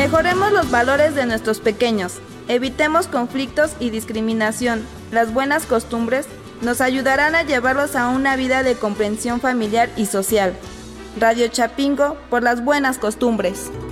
Mejoremos los valores de nuestros pequeños. Evitemos conflictos y discriminación. Las buenas costumbres nos ayudarán a llevarlos a una vida de comprensión familiar y social. Radio Chapingo por las buenas costumbres.